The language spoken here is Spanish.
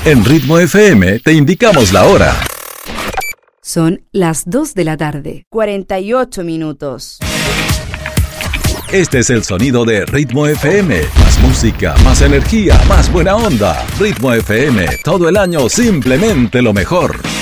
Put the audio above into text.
En Ritmo FM te indicamos la hora. Son las 2 de la tarde, 48 minutos. Este es el sonido de Ritmo FM. Más música, más energía, más buena onda. Ritmo FM, todo el año simplemente lo mejor.